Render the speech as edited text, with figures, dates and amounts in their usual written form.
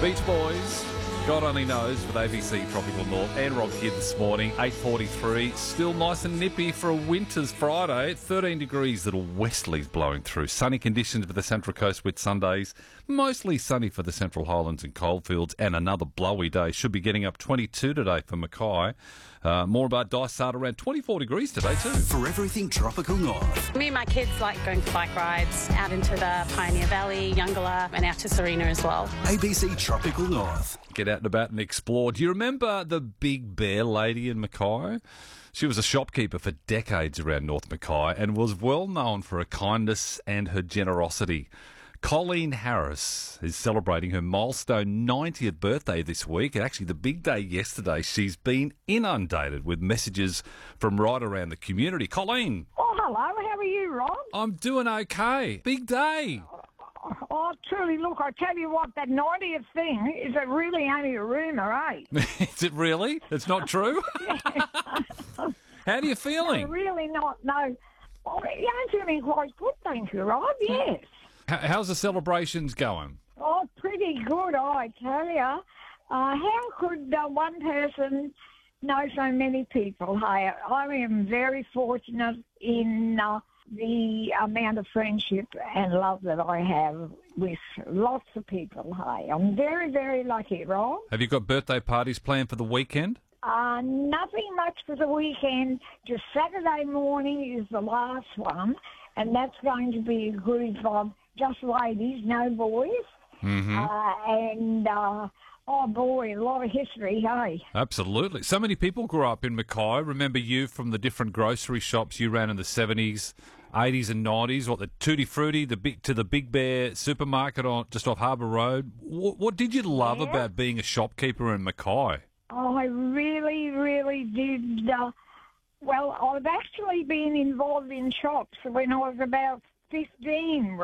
Beach Boys, God only knows, with ABC Tropical North and Rob Kidd this morning, 8:43. Still nice and nippy for a winter's Friday. 13 degrees, little westerlies blowing through. Sunny conditions for the Central Coast with Sundays. Mostly sunny for the Central Highlands and Coalfields, and another blowy day. Should be getting up 22 today for Mackay. More about Dysart, around 24 degrees today too. For everything Tropical North. Me and my kids like going for bike rides out into the Pioneer Valley, Youngalla, and out to Serena as well. ABC Tropical North. Get out and about and explore. Do you remember the Big Bear lady in Mackay? She was a shopkeeper for decades around North Mackay and was well known for her kindness and her generosity. Colleen Harris is celebrating her milestone 90th birthday this week. Actually, the big day yesterday. She's been inundated with messages from right around the community. Colleen. Oh, hello. How are you, Rob? I'm doing okay. Big day. Oh, truly, look, I tell you what, that 90th thing is really only a rumour, eh? Is it really? It's not true? How are you feeling? No, really not, no. Oh, yeah, I'm feeling quite good, thank you, Rob, yes. How's the celebrations going? Oh, pretty good, I tell you. How could one person know so many people? Hey, I am very fortunate in the amount of friendship and love that I have with lots of people. Hey, I'm very, very lucky, Rob. Have you got birthday parties planned for the weekend? Nothing much for the weekend. Just Saturday morning is the last one, and that's going to be a group of just ladies, no boys. Oh boy, a lot of history, hey? Absolutely. So many people grew up in Mackay. Remember you from the different grocery shops you ran in the 70s, 80s and 90s, what, the Tutti Frutti, the Big Bear supermarket just off Harbour Road. What did you love about being a shopkeeper in Mackay? Oh, I really, really did. Well, I've actually been involved in shops when I was about 15,